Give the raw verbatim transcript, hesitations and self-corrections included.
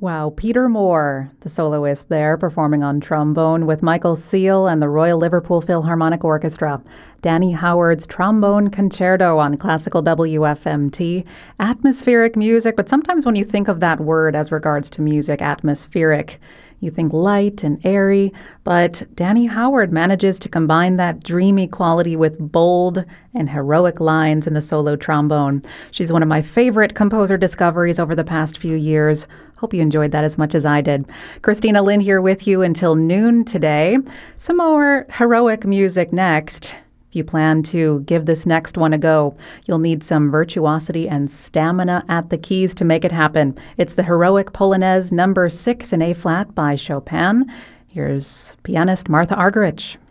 Wow, Peter Moore, the soloist there, performing on trombone with Michael Seal and the Royal Liverpool Philharmonic Orchestra. Danny Howard's Trombone Concerto on Classical W F M T. Atmospheric music, but sometimes when you think of that word as regards to music, atmospheric, you think light and airy, but Danny Howard manages to combine that dreamy quality with bold and heroic lines in the solo trombone. She's one of my favorite composer discoveries over the past few years. Hope you enjoyed that as much as I did. Christina Lynn here with you until noon today. Some more heroic music next. If you plan to give this next one a go, you'll need some virtuosity and stamina at the keys to make it happen. It's the Heroic Polonaise number six in A-flat by Chopin. Here's pianist Martha Argerich.